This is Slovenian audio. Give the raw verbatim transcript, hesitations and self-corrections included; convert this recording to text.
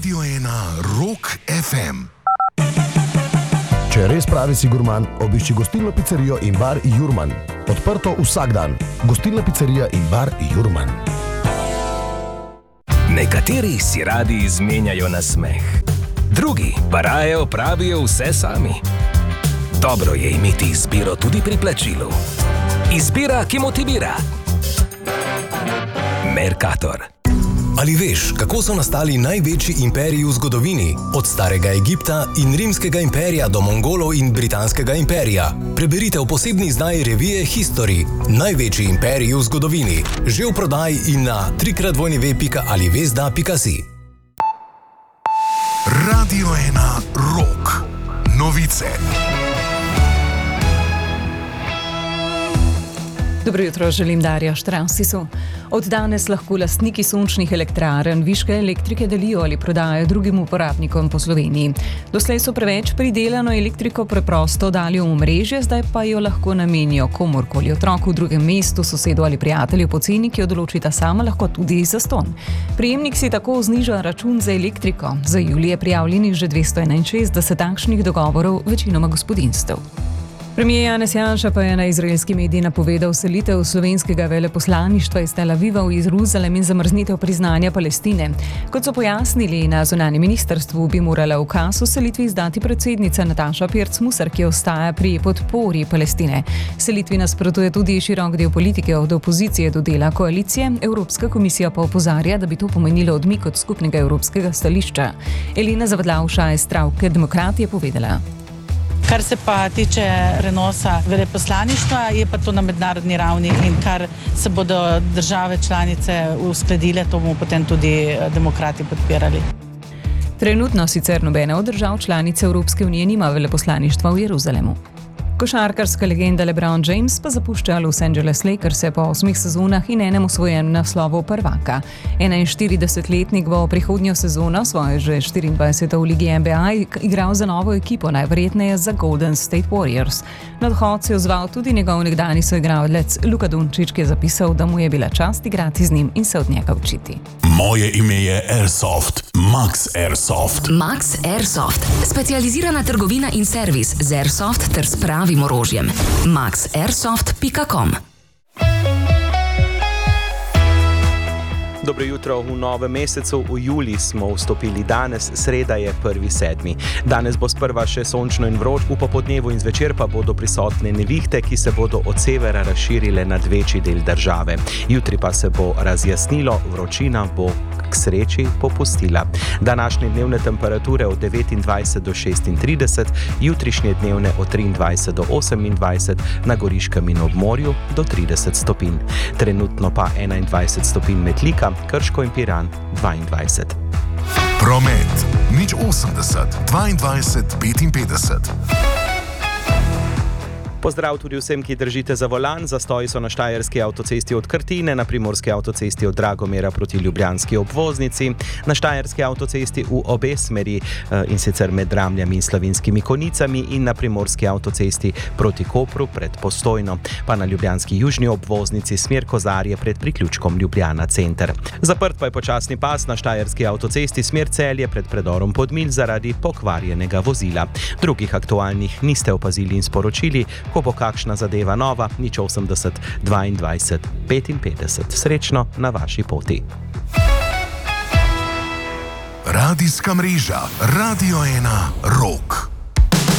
Radio ena Rock ef em. Če res pravi si gurman, obišči gostilno pizzerijo in bar Jurman. Odprto vsak dan. Gostilna pizzerija in bar Jurman. Nekateri si radi izmenjajo na smeh, drugi pa raje opravijo vse sami. Dobro je imeti izbiro tudi pri plačilu. Izbira, ki motivira. Mercator. Ali veš, kako so nastali največji imperiji v zgodovini? Od starega Egipta in rimskega imperija do Mongolov in britanskega imperija. Preberite v posebni izdaji revije History. Največji imperiji v zgodovini. Že v prodaji in na trikrat w pika alivesda pika si. Radio ena Rock. Novice. Dobro jutro, želim Darja Štrausisu. Od danes lahko lastniki sončnih elektrarn viške elektrike delijo ali prodajo drugim uporabnikom po Sloveniji. Doslej so preveč pridelano elektriko preprosto dali v omrežje, zdaj pa jo lahko namenijo komorkoli, otroku v drugem mestu, sosedu ali prijatelju po ceni, ki jo določita sama, lahko tudi zastonj. Prejemnik si tako zniža račun za elektriko. Za julij je prijavljenih že dvesto enainšestdeset takšnih dogovorov, večinoma gospodinjstev. Premier Janez Janša pa je na izraelski mediji napovedal selitev slovenskega veleposlaništva iz Tel Aviva v Jeruzalem in zamrznitev priznanja Palestine. Kot so pojasnili na zunanjem ministrstvu, bi morala ukaz o selitvi izdati predsednica Nataša Pirc Musar, ki ostaja pri podpori Palestine. Selitvi nasprotuje tudi širok del politike od opozicije do dela koalicije. Evropska komisija pa opozarja, da bi to pomenilo odmik od skupnega evropskega stališča. Elina Zavadlavša iz stranke Demokrati je povedala. Kar se pa tiče prenosa veleposlaništva, je pa to na mednarodni ravni in kar se bodo države članice uskladile, to bomo potem tudi demokrati podpirali. Trenutno sicer nobena od držav članic Evropske unije nima veleposlaništva v Jeruzalemu. Košarkarska legenda LeBron James pa zapušča Los Angeles Lakers po osmih sezonah in enem osvojenem naslovu prvaka. enainštiridesetletnik bo prihodnjo sezono, svojo že štiriindvajseto v ligi N B A, igral za novo ekipo, najverjetneje za Golden State Warriors. Na odhod se je odzval tudi njegov nekdanji soigralec Luka Dončić, ki je zapisal, da mu je bila čast igrati z njim in se od njega učiti. Moje ime je Airsoft. Max Airsoft. Max Airsoft. Specializirana trgovina in servis z Airsoft ter s pravim orožjem. max airsoft pika com. Dobro jutro v novem mesecu, v julij smo vstopili danes, sreda je prvi sedmi. Danes bo sprva še sončno in vroč, v popodnevu in zvečer pa bodo prisotne nevihte, ki se bodo od severa razširile nad večji del države. Jutri pa se bo razjasnilo, vročina bo k sreči popustila. Današnje dnevne temperature od devetindvajset do šestintrideset, jutrišnje dnevne od triindvajset do osemindvajset, na Goriškem in ob morju do trideset stopinj. Trenutno pa enaindvajset stopinj Metlika, Krško in Piran dvaindvajset. Promet nič osemdeset dvaindvajset petinpetdeset. Pozdrav tudi vsem, ki držite za volan. Zastoji so na štajerski avtocesti od Krtine, na primorski avtocesti od Dragomera proti ljubljanski obvoznici, na štajerski avtocesti v obe smeri in sicer med Dramljami in Slovenskimi Konicami in na primorski avtocesti proti Kopru pred Postojno, pa na ljubljanski južni obvoznici smer Kozarje pred priključkom Ljubljana center. Zaprt pa je počasni pas na štajerski avtocesti smer Celje pred predorom Podmilj zaradi pokvarjenega vozila. Drugih aktualnih niste opazili in sporočili. Ko bo kakšna zadeva nova, nič osemdeset dvaindvajset petinpetdeset. Srečno na vaši poti. Radijska mreža Radio ena Rock.